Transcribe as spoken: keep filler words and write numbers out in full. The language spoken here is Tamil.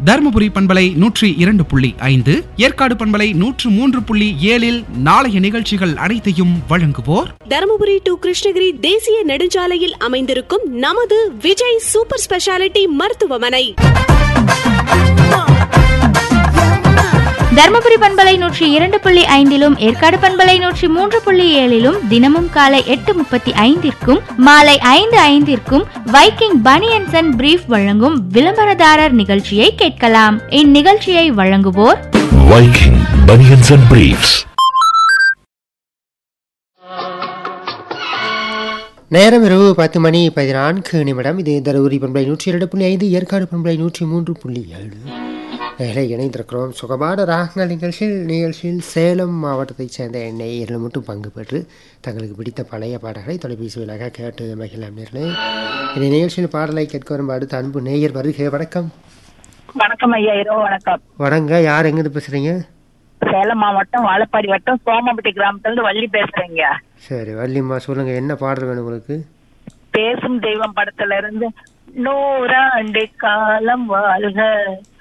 தருமபுரி பண்பலை நூற்றி இரண்டு புள்ளி ஐந்து, ஏற்காடு பண்பலை நூற்று மூன்று புள்ளி ஏழில் நாளைய நிகழ்ச்சிகள் அனைத்தையும் வழங்குவோர் தருமபுரி டு கிருஷ்ணகிரி தேசிய நெடுஞ்சாலையில் அமைந்திருக்கும் நமது விஜய் சூப்பர் ஸ்பெஷாலிட்டி மருத்துவமனை. தர்மபுரி பண்பலை நூற்றி இரண்டு புள்ளி ஐந்திலும் ஏற்காடு பண்பலை நூற்றி மூன்று புள்ளி ஏழிலும் தினமும் காலை எட்டு முப்பத்தி ஐந்திற்கும் மாலை ஐந்து ஐந்திற்கும் வைக்கிங் பனியன்ஸ் அண்ட் பிரீஃப் வழங்கும் விளம்பரதாரர் நிகழ்ச்சியை கேட்கலாம். இந்நிகழ்ச்சியை வழங்குவோர் வைக்கிங் பனியன்ஸ் அண்ட் பிரீஃப்ஸ். நேரம் இரவு பத்து மணி பதினான்கு நிமிடம். இது தருமபுரி பண்பலை நூற்றி இரண்டு புள்ளி ஐந்து, ஏற்காடு பண்பலை நூற்றி மூன்று புள்ளி ஏழு வேலை இணைந்திருக்கிறோம். சுகமான ராகங்கள் நிகழ்ச்சியில் நிகழ்ச்சியில் சேலம் மாவட்டத்தைச் சேர்ந்த நேயர்கள் மட்டும் பங்கு பெற்று தங்களுக்கு பிடித்த பழைய பாடல்களை தொலைபேசி வழியாக கேட்டு மகிழலாம். நேர்களே, இந்த நிகழ்ச்சியில் பாடலை கேட்க வரும் அடுத்த அன்பு நேயர் வருகை. வணக்கம். வணக்கம் ஐயா. இரவு வணக்கம். வணங்க. யார் எங்கிருந்து பேசுறீங்க? சேலம் மாவட்டம் வாழப்பாடி வட்டம் சோமப்பட்டி கிராமத்துல இருந்து வள்ளி பேசுறீங்க. சரி வள்ளிம்மா, சொல்லுங்க, என்ன பாடல் வேணும் உங்களுக்கு? பேசும் தெய்வம் படத்துல இருந்து நூறாண்டு காலம் வாழ்க